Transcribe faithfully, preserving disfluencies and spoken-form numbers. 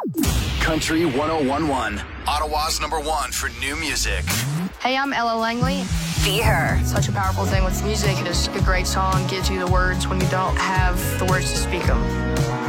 Country one oh one one, Ottawa's number one for new music. Hey, I'm Ella Langley. Be Her. Such a powerful thing with music. It's a great song, gives you the words when you don't have the words to speak them.